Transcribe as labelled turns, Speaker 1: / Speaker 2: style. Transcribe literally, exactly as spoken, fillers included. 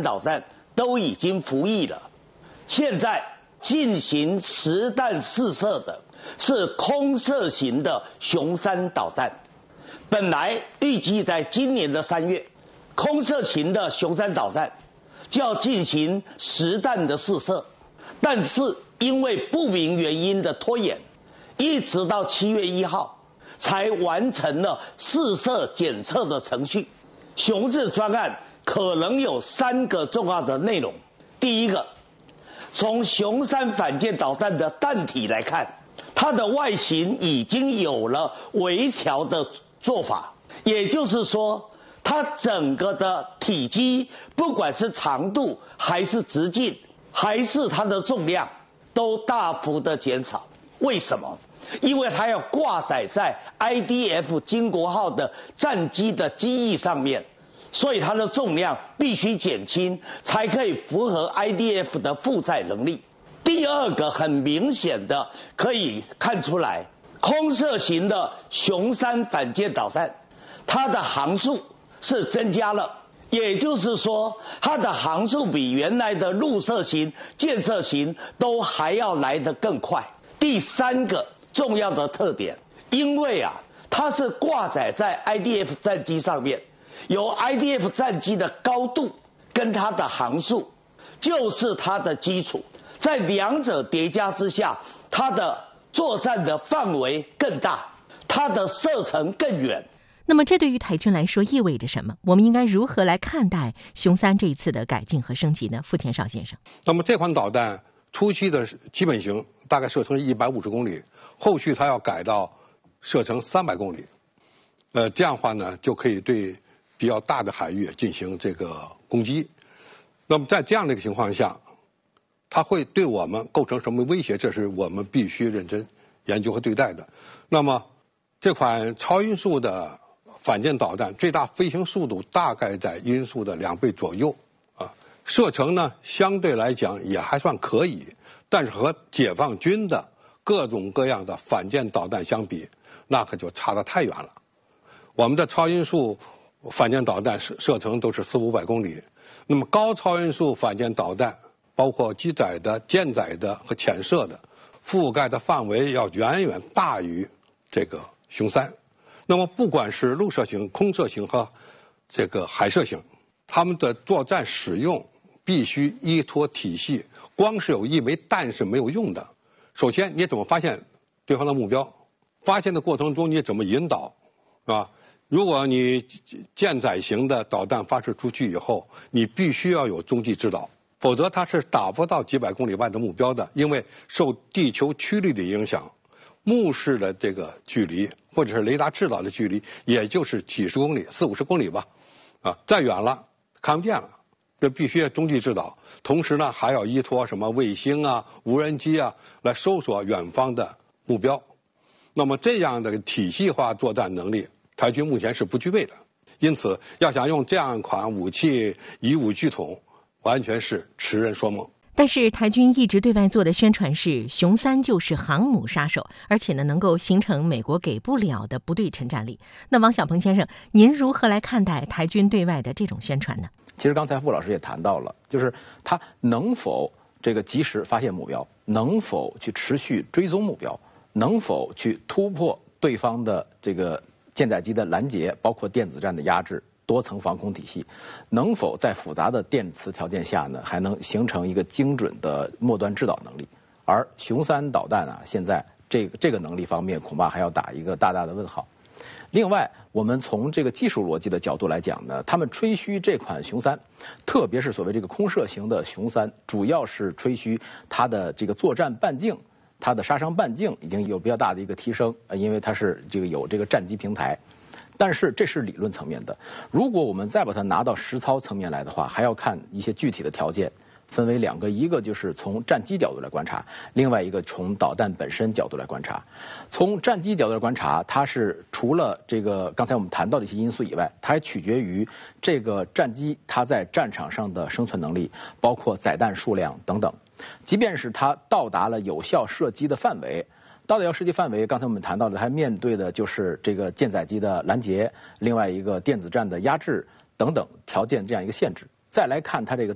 Speaker 1: 导弹都已经服役了。现在进行实弹试射的是空射型的雄三导弹，本来预计在今年的三月，空射型的雄三导弹就要进行实弹的试射，但是因为不明原因的拖延，一直到七月一号才完成了试射检测的程序。雄字专案可能有三个重要的内容。第一个，从雄三反舰导弹的弹体来看，它的外形已经有了微调的做法，也就是说，它整个的体积，不管是长度还是直径，还是它的重量，都大幅的减少。为什么？因为它要挂载在 I D F 经国号的战机的机翼上面，所以它的重量必须减轻，才可以符合 I D F 的负载能力。第二个很明显的可以看出来，空射型的雄三反舰导弹，它的航速是增加了，也就是说，它的航速比原来的陆射型、舰射型都还要来得更快。第三个重要的特点，因为啊，它是挂载在 I D F 战机上面，由 I D F 战机的高度跟它的航速就是它的基础，在两者叠加之下，它的作战的范围更大，它的射程更远。
Speaker 2: 那么这对于台军来说意味着什么？我们应该如何来看待雄三这一次的改进和升级呢？傅前绍先生。
Speaker 3: 那么这款导弹初期的基本型大概射程一百五十公里，后续它要改到射程三百公里，呃，这样的话呢，就可以对比较大的海域进行这个攻击。那么在这样的一个情况下，它会对我们构成什么威胁？这是我们必须认真研究和对待的。那么这款超音速的反舰导弹最大飞行速度大概在音速的两倍左右啊，射程呢相对来讲也还算可以，但是和解放军的各种各样的反舰导弹相比，那可就差得太远了。我们的超音速反舰导弹射射程都是四五百公里，那么高超音速反舰导弹，包括机载的、舰载的和潜射的，覆盖的范围要远远大于这个雄三。那么不管是陆射型、空射型和这个海射型，他们的作战使用必须依托体系，光是有一枚弹是没有用的。首先你怎么发现对方的目标，发现的过程中你怎么引导，是吧？如果你舰载型的导弹发射出去以后，你必须要有踪迹指导，否则它是打不到几百公里外的目标的，因为受地球曲率的影响，目视的这个距离或者是雷达制导的距离，也就是几十公里、四五十公里吧，啊，再远了看不见了，这必须要踪迹指导。同时呢，还要依托什么卫星啊、无人机啊来搜索远方的目标。那么这样的体系化作战能力，台军目前是不具备的。因此，要想用这样一款武器以武拒统，完全是痴人说梦。
Speaker 2: 但是台军一直对外做的宣传是雄三就是航母杀手，而且呢能够形成美国给不了的不对称战力。那王小鹏先生，您如何来看待台军对外的这种宣传呢？
Speaker 4: 其实刚才傅老师也谈到了，就是他能否这个及时发现目标，能否去持续追踪目标，能否去突破对方的这个舰载机的拦截，包括电子战的压制、多层防空体系，能否在复杂的电磁条件下呢，还能形成一个精准的末端制导能力？而雄三导弹啊，现在这个这个能力方面恐怕还要打一个大大的问号。另外，我们从这个技术逻辑的角度来讲呢，他们吹嘘这款雄三，特别是所谓这个空射型的雄三，主要是吹嘘它的这个作战半径。它的杀伤半径已经有比较大的一个提升，呃，因为它是这个有这个战机平台，但是这是理论层面的。如果我们再把它拿到实操层面来的话，还要看一些具体的条件，分为两个，一个就是从战机角度来观察，另外一个从导弹本身角度来观察。从战机角度来观察，它是除了这个刚才我们谈到的一些因素以外，它还取决于这个战机它在战场上的生存能力，包括载弹数量等等。即便是它到达了有效射击的范围，到达有效射击范围，刚才我们谈到的，它面对的就是这个舰载机的拦截，另外一个电子战的压制等等条件这样一个限制。再来看它这个